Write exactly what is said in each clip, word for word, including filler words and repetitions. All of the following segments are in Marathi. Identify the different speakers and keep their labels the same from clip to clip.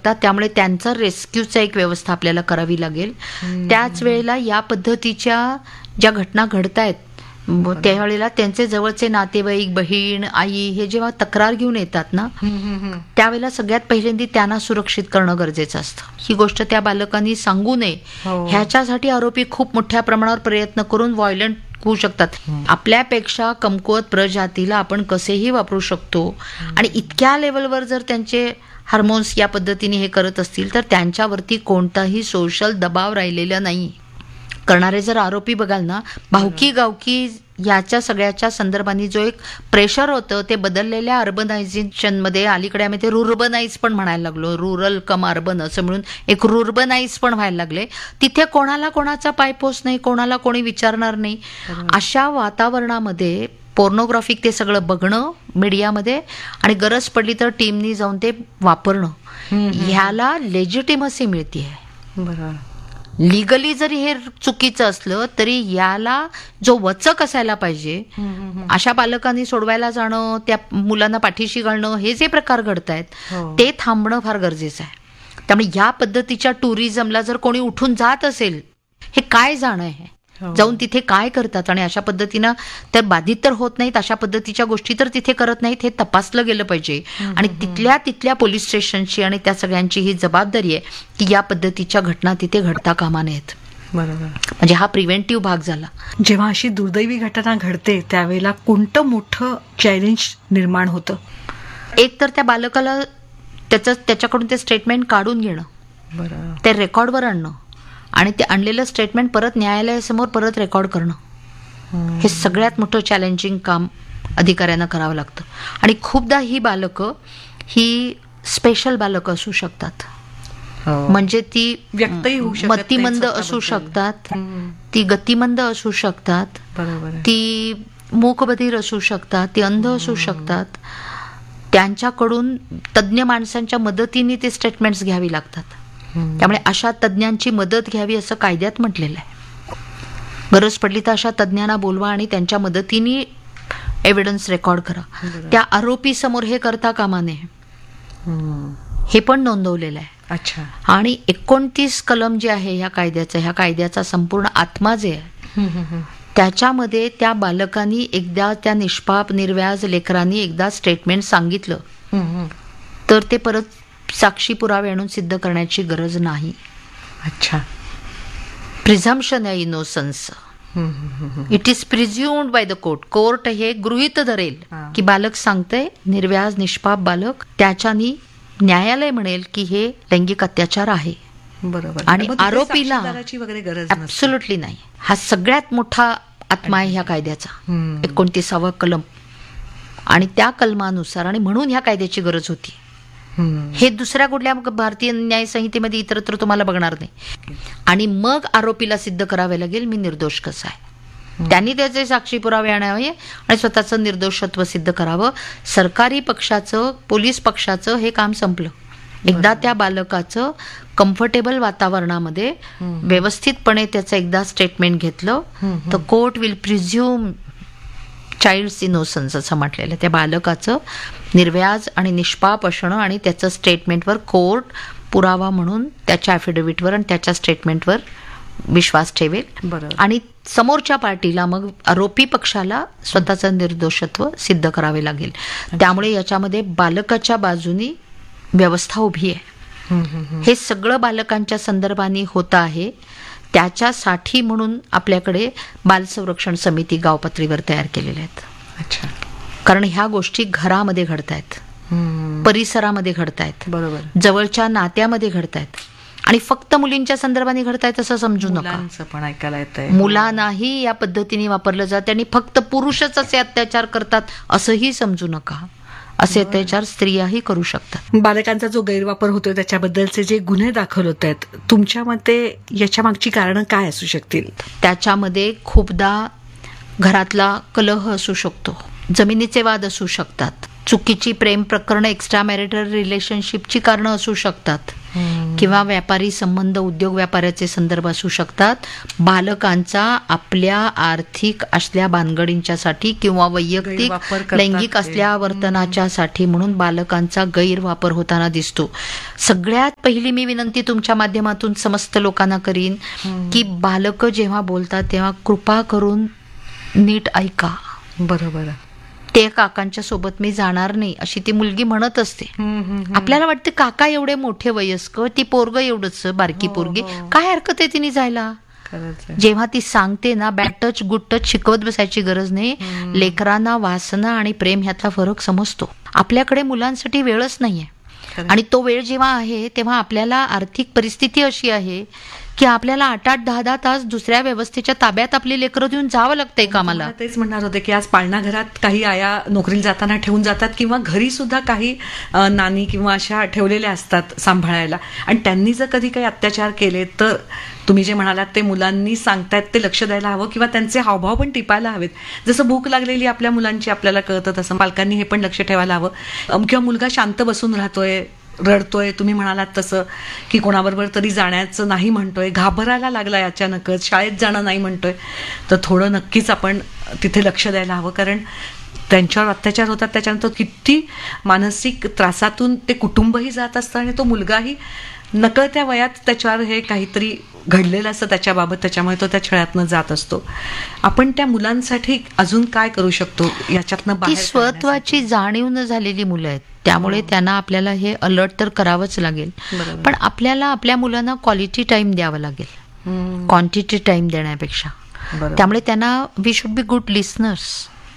Speaker 1: शकतात. त्यामुळे त्यांचा रेस्क्यूचा एक व्यवस्था आपल्याला करावी लागेल. त्याच वेळेला या पद्धतीच्या ज्या घटना घडतायत त्यावेळेला त्यांचे जवळचे नातेवाईक, बहीण, आई हे जेव्हा तक्रार घेऊन येतात ना, त्यावेळेला सगळ्यात पहिल्यांदा त्यांना सुरक्षित करणं गरजेचं असतं. ही गोष्ट त्या बालकांनी सांगू नये, ह्याच्यासाठी आरोपी खूप मोठ्या प्रमाणावर प्रयत्न करून व्हायलंट होऊ शकतात. आपल्यापेक्षा कमकुवत प्रजातीला आपण कसेही वापरू शकतो आणि इतक्या लेवलवर जर त्यांचे हार्मोन्स या पद्धतीने हे करत असतील तर त्यांच्यावरती कोणताही सोशल दबाव राहिलेला नाही. करणारे जर आरोपी बघाल ना, भावकी गावकी याच्या सगळ्याच्या संदर्भाने जो एक प्रेशर होतं ते बदललेल्या अर्बनायझेशनमध्ये अलीकडे आम्ही ते रुर्बनाइज पण म्हणायला लागलो, रुरल कम अर्बन असं म्हणून एक रुर्बनाइज पण व्हायला लागले. तिथे कोणाला कोणाचा पायपोस नाही, कोणाला कोणी विचारणार नाही. अशा वातावरणामध्ये पोर्नोग्राफिक ते सगळं बघणं मीडियामध्ये आणि गरज पडली तर टीमनी जाऊन ते वापरणं, ह्याला लेजिटिमसी मिळते.
Speaker 2: बरोबर.
Speaker 1: लिगली जरी हे चुकीचं असलं तरी याला जो वचक असायला पाहिजे, अशा पालकांनी सोडवायला जाणं, त्या मुलांना पाठीशी घालणं, हे जे प्रकार घडतायत ते थांबणं फार गरजेचं आहे. त्यामुळे या पद्धतीच्या टुरिझमला जर कोणी उठून जात असेल, हे काय जाणं आहे, जाऊन तिथे काय करतात आणि अशा पद्धतीनं तर बाधित तर होत नाहीत, अशा पद्धतीच्या गोष्टी तर तिथे करत नाहीत, हे तपासलं गेलं पाहिजे. आणि तिथल्या तिथल्या पोलीस स्टेशनची आणि त्या सगळ्यांची ही जबाबदारी आहे की या पद्धतीच्या घटना तिथे घडता कामा नयेत.
Speaker 2: बरोबर.
Speaker 1: म्हणजे हा प्रिव्हेंटिव्ह भाग झाला.
Speaker 2: जेव्हा अशी दुर्दैवी घटना घडते त्यावेळेला कोणतं मोठं चॅलेंज निर्माण होतं?
Speaker 1: एक तर त्या बालकाला त्याचं त्याच्याकडून ते स्टेटमेंट काढून घेणं,
Speaker 2: बरं,
Speaker 1: ते रेकॉर्डवर आणणं आणि ते आणलेलं स्टेटमेंट परत न्यायालयासमोर परत रेकॉर्ड करणं, हे सगळ्यात मोठं चॅलेंजिंग काम अधिकाऱ्यांना करावं लागतं. आणि खूपदा ही बालकं ही स्पेशल बालकं असू शकतात, म्हणजे ती
Speaker 2: व्यक्तही होऊ शकतात,
Speaker 1: मतिमंद असू शकतात, ती गतिमंद असू शकतात, ती मूकबधीर असू शकतात, ती अंध असू शकतात. त्यांच्याकडून तज्ज्ञ माणसांच्या मदतीने ते स्टेटमेंट्स घ्यावी लागतात. त्यामुळे अशा तज्ज्ञांची मदत घ्यावी असं कायद्यात म्हटलेलं आहे. गरज पडली तर अशा तज्ज्ञांना बोलवा आणि त्यांच्या मदतीने एव्हिडन्स रेकॉर्ड करा. त्या आरोपी समोर हे करता कामा नये, हे पण नोंदवलेलं आहे.
Speaker 2: अच्छा.
Speaker 1: आणि एकोणतीस कलम जे आहे ह्या कायद्याचं, ह्या कायद्याचा संपूर्ण आत्मा जे आहे त्याच्यामध्ये त्या बालकांनी एकदा, त्या निष्पाप निर्व्याज लेकरांनी एकदा स्टेटमेंट सांगितलं तर ते परत साक्षी पुरावे आणून सिद्ध करण्याची गरज नाही.
Speaker 2: अच्छा.
Speaker 1: प्रिझम्पशन आहे innocence, it is प्रिझ्युम्ड by the court. Court हे गृहीत धरेल की बालक सांगतंय, निर्व्याज निष्पाप बालक, त्याच्यानी न्यायालय म्हणेल की हे लैंगिक अत्याचार आहे.
Speaker 2: बरोबर.
Speaker 1: आणि आरोपीला
Speaker 2: वगैरे गरज
Speaker 1: ऍब्सोल्युटली नाही. हा सगळ्यात मोठा आत्मा आहे ह्या कायद्याचा, एकोणतीसावा कलम. आणि त्या कलमानुसार, आणि म्हणून ह्या कायद्याची गरज होती. हे दुसऱ्या कुठल्या भारतीय न्याय संहितेमध्ये इतरत्र तुम्हाला बघणार नाही. आणि मग आरोपीला सिद्ध करावे लागेल मी निर्दोष कसा आहे. त्यांनी त्याचे साक्षी पुरावे आणावे आणि स्वतःचं निर्दोषत्व सिद्ध करावं. सरकारी पक्षाचं, पोलीस पक्षाचं हे काम संपलं. एकदा त्या बालकाचं कम्फर्टेबल वातावरणामध्ये व्यवस्थितपणे त्याचं एकदा स्टेटमेंट घेतलं तर कोर्ट विल प्रिझ्युम चाइल्ड्स इनोसन्स असं म्हटलेलं. त्या बालकाचं निर्व्याज आणि निष्पाप असणं आणि त्याचं स्टेटमेंटवर कोर्ट पुरावा म्हणून त्याच्या ॲफिडेव्हिटवर आणि त्याच्या स्टेटमेंटवर विश्वास ठेवेल. आणि समोरच्या पार्टीला, मग आरोपी पक्षाला स्वतःचं निर्दोषत्व सिद्ध करावे लागेल. त्यामुळे याच्यामध्ये बालकाच्या बाजूनी व्यवस्था उभी आहे. हे सगळं बालकांच्या संदर्भाने होतं आहे. त्याच्यासाठी म्हणून आपल्याकडे बाल संरक्षण समिती गाव पातळीवर तयार केलेल्या आहेत.
Speaker 2: अच्छा.
Speaker 1: कारण ह्या गोष्टी घरामध्ये घडतायत, परिसरामध्ये घडतायत, बरोबर, जवळच्या नात्यामध्ये घडतायत आणि फक्त मुलींच्या संदर्भाने घडतायत असं समजू नका.
Speaker 2: पण ऐकायला येतंय
Speaker 1: मुलांनाही या पद्धतीने वापरलं जातं आणि फक्त पुरुषच असे अत्याचार करतात असंही समजू नका. असे अत्याचार स्त्रियाही करू शकतात.
Speaker 2: बालकांचा जो गैरवापर होतोय त्याच्याबद्दलचे जे गुन्हे दाखल होत आहेत, तुमच्या मते याच्या मागची कारणं काय असू शकतील?
Speaker 1: त्याच्यामध्ये खूपदा घरातला कलह असू शकतो, जमिनीचे वाद असू शकतात, चुकीची प्रेम प्रकरणं, एक्स्ट्रा मॅरिटल रिलेशनशिपची कारणं असू शकतात. किंवा व्यापारी संबंध, उद्योग व्यापाराचे संदर्भ असू शकतात. बालकांचा आपल्या आर्थिक असल्या भानगडींच्यासाठी किंवा वैयक्तिक लैंगिक असल्या वर्तनाच्यासाठी म्हणून बालकांचा गैरवापर होताना दिसतो. सगळ्यात पहिली मी विनंती तुमच्या माध्यमातून समस्त लोकांना करीन की बालकं जेव्हा बोलतात तेव्हा कृपा करून नीट ऐका.
Speaker 2: बरोबर.
Speaker 1: ते काकांच्या सोबत मी जाणार नाही अशी ती मुलगी म्हणत असते. आपल्याला वाटते काका एवढे मोठे वयस्कर, ती पोरग एवढंच बारकी पोरगी, काय हरकत आहे तिने जायला. जेव्हा ती सांगते ना, बॅड टच गुड टच शिकवत बसायची गरज नाही. लेकरांना वासना आणि प्रेम ह्यातला फरक समजतो. आपल्याकडे मुलांसाठी वेळच नाहीये आणि तो वेळ जेव्हा आहे तेव्हा आपल्याला आर्थिक परिस्थिती अशी आहे की आपल्याला आठ आठ दहा दहा तास दुसऱ्या व्यवस्थेच्या ताब्यात आपली लेकरं देऊन जावं लागतंय कामाला.
Speaker 2: तेच म्हणणार होते की आज पाळणा घरात काही आया नोकरीला जाताना ठेवून जातात किंवा घरी सुद्धा काही नानी किंवा अशा ठेवलेल्या असतात सांभाळायला, आणि त्यांनी जर कधी काही अत्याचार केले तर तुम्ही जे म्हणालात ते मुलांनी सांगतायत ते लक्ष द्यायला हवं किंवा त्यांचे हावभाव पण टिपायला हवेत. जसं भूक लागलेली आपल्या मुलांची आपल्याला कळतं तसं पालकांनी हे पण लक्ष ठेवायला हवं. किंवा मुलगा शांत बसून राहतोय, रडतोय, तुम्ही म्हणालात तसं की कोणाबरोबर तरी जाण्याचं नाही म्हणतोय, घाबरायला लागलाय अचानकच, शाळेत जाणं नाही म्हणतोय, तर थोडं नक्कीच आपण तिथे लक्ष द्यायला हवं. कारण त्यांच्यावर अत्याचार होतात त्याच्यानंतर किती मानसिक त्रासातून ते कुटुंबही जात असतं आणि तो मुलगाही नकळत्या वयात त्याच्यावर हे काहीतरी घडलेलं असतं त्याच्याबाबत, त्याच्यामुळे तो त्या छळातनं जात असतो. आपण त्या मुलांसाठी अजून काय करू शकतो याच्यातनं बाहेर?
Speaker 1: स्वत्वाची जाणीव न झालेली मुलं आहेत, त्यामुळे त्यांना आपल्याला हे अलर्ट तर करावंच लागेल. पण आपल्याला आपल्या मुलांना क्वालिटी टाइम द्यावा लागेल, क्वांटिटी टाइम देण्यापेक्षा. त्यामुळे त्यांना we should be good listeners.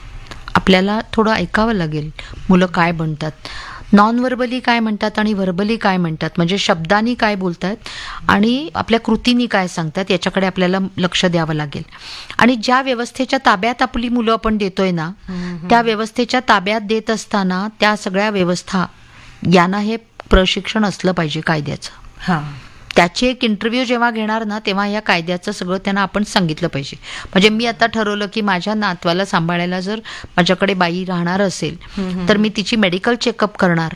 Speaker 1: आपल्याला थोडं ऐकावं लागेल मुलं काय म्हणतात, नॉन व्हर्बली काय म्हणतात आणि व्हर्बली काय म्हणतात, म्हणजे शब्दांनी काय बोलतात आणि आपल्या कृतींनी काय सांगतात, याच्याकडे आपल्याला लक्ष द्यावं लागेल. आणि ज्या व्यवस्थेच्या ताब्यात आपली मुलं आपण देतोय ना, त्या व्यवस्थेच्या ताब्यात देत असताना त्या सगळ्या व्यवस्था यांना हे प्रशिक्षण असलं पाहिजे कायद्याचं. त्याची एक इंटरव्ह्यू जेव्हा घेणार ना तेव्हा या कायद्याचं सगळं त्यांना आपण सांगितलं पाहिजे. म्हणजे मी आता ठरवलं की माझ्या नातवाला सांभाळायला जर माझ्याकडे बाई राहणार असेल तर मी तिची मेडिकल चेकअप करणार,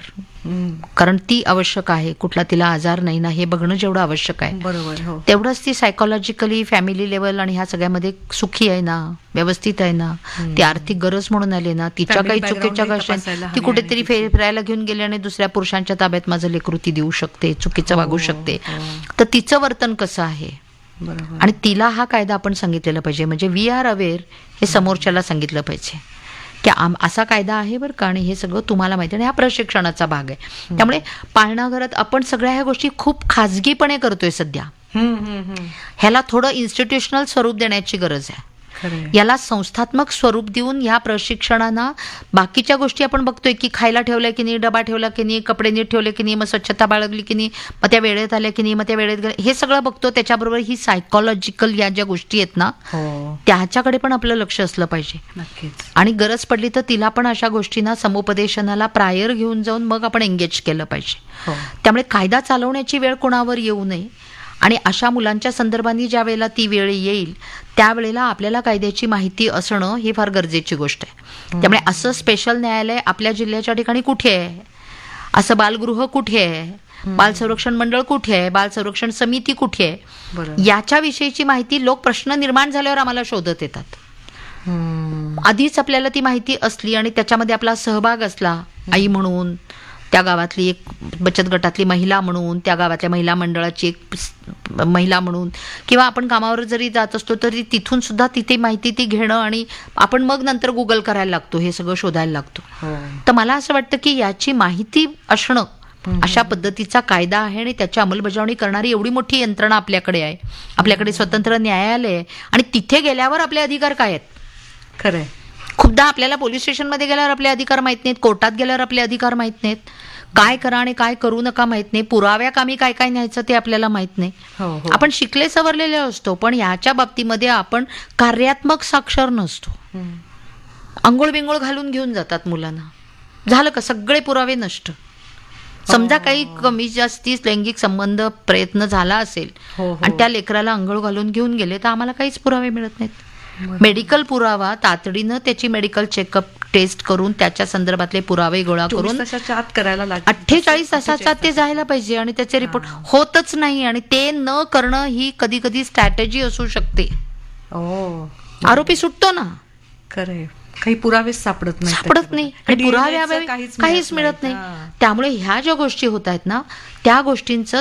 Speaker 1: कारण ती आवश्यक आहे. कुठला तिला आजार नाही ना हे बघणं जेवढं आवश्यक आहे,
Speaker 2: बरोबर,
Speaker 1: तेवढंच ती सायकोलॉजिकली फॅमिली लेवल आणि ह्या सगळ्यामध्ये सुखी आहे ना, व्यवस्थित आहे ना, ती आर्थिक गरज म्हणून आली ना, तिच्या काही चुकीच्या गोष्टी ती कुठेतरी फिरायला घेऊन गेली आणि दुसऱ्या पुरुषांच्या ताब्यात माझं लेकरू ती देऊ शकते, चुकीचं वागू शकते, तर तिचं वर्तन कसं आहे. आणि तिला हा कायदा आपण सांगितलेला पाहिजे, म्हणजे वी आर अवेअर हे समोरच्याला सांगितलं पाहिजे की असा कायदा आहे बरं का, आणि हे सगळं तुम्हाला माहिती आहे, आणि हा प्रशिक्षणाचा भाग आहे. त्यामुळे पाळणाघरात आपण सगळ्या ह्या गोष्टी खूप खाजगीपणे करतोय सध्या. ह्याला थोडं इन्स्टिट्यूशनल स्वरूप देण्याची गरज आहे. याला संस्थात्मक स्वरूप देऊन ह्या प्रशिक्षणांना बाकीच्या गोष्टी आपण बघतोय की खायला ठेवल्या की नाही, डबा ठेवला की नाही, कपडे नीट ठेवले की नाही, मग स्वच्छता बाळगली की नाही, मग त्या वेळेत आल्या की नाही, मग त्या वेळेत गेल्या, हे सगळं बघतो. त्याच्याबरोबर ही सायकोलॉजिकल या ज्या गोष्टी आहेत ना त्याच्याकडे पण आपलं लक्ष असलं पाहिजे. नक्कीच. आणि गरज पडली तर तिला पण अशा गोष्टींना समुपदेशनाला प्रायर घेऊन जाऊन मग आपण एंगेज केलं पाहिजे. त्यामुळे कायदा चालवण्याची वेळ कोणावर येऊ नये, आणि अशा मुलांच्या संदर्भाने ज्या वेळेला ती वेळ येईल त्यावेळेला आपल्याला कायद्याची माहिती असणं ही फार गरजेची गोष्ट आहे. त्यामुळे असं स्पेशल न्यायालय आपल्या जिल्ह्याच्या ठिकाणी कुठे आहे, असं बालगृह कुठे आहे, बाल संरक्षण मंडळ कुठे आहे, बाल संरक्षण समिती कुठे आहे, याच्या विषयीची माहिती लोक प्रश्न निर्माण झाल्यावर आम्हाला शोधत येतात. आधीच आपल्याला ती माहिती असली आणि त्याच्यामध्ये आपला सहभाग असला, आई म्हणून, त्या गावातली एक बचत गटातली महिला म्हणून, त्या गावातल्या महिला मंडळाची एक महिला म्हणून, किंवा आपण कामावर जरी जात असतो तरी तिथून सुद्धा तिथे माहिती ती घेणं, आणि आपण मग नंतर गुगल करायला लागतो, हे सगळं शोधायला लागतो. तर मला असं वाटतं की याची माहिती असणं, अशा पद्धतीचा कायदा आहे आणि त्याची अंमलबजावणी करणारी एवढी मोठी यंत्रणा आपल्याकडे आहे, आपल्याकडे स्वतंत्र न्यायालय आहे, आणि तिथे गेल्यावर आपले अधिकार काय आहेत.
Speaker 2: खरंय.
Speaker 1: खूपदा आपल्याला पोलीस स्टेशनमध्ये गेल्यावर आपले अधिकार माहित नाहीत, कोर्टात गेल्यावर आपले अधिकार माहित नाहीत, काय करा आणि काय करू नका माहित नाही, पुराव्या कामी काय काय न्यायचं ते आपल्याला माहित नाही. आपण शिकले सवरलेले असतो पण ह्याच्या बाबतीमध्ये आपण कार्यात्मक साक्षर नसतो. अंघोळ बिंगोळ घालून घेऊन जातात मुलांना, झालं का सगळे पुरावे नष्ट. समजा काही कमी जास्ती लैंगिक संबंध प्रयत्न झाला असेल आणि त्या लेकराला अंघोळ घालून घेऊन गेले तर आम्हाला काहीच पुरावे मिळत नाहीत. मेडिकल पुरावा तातडीनं त्याची मेडिकल चेकअप टेस्ट करून त्याच्या संदर्भातले पुरावे गोळा
Speaker 2: चोवीस
Speaker 1: करून
Speaker 2: तासाच्या आत करायला लागेल.
Speaker 1: अठ्ठेचाळीस तासाच्या ते जायला पाहिजे आणि त्याचे रिपोर्ट होतच नाही. आणि ते न करणं ही कधी कधी स्ट्रॅटेजी असू शकते.
Speaker 2: ओ,
Speaker 1: आरोपी सुटतो ना,
Speaker 2: खरंय, काही पुरावेच सापडत नाही
Speaker 1: सापडत नाही आणि पुराव्यावे काहीच मिळत नाही. त्यामुळे ह्या ज्या गोष्टी होत आहेत ना, त्या गोष्टींचं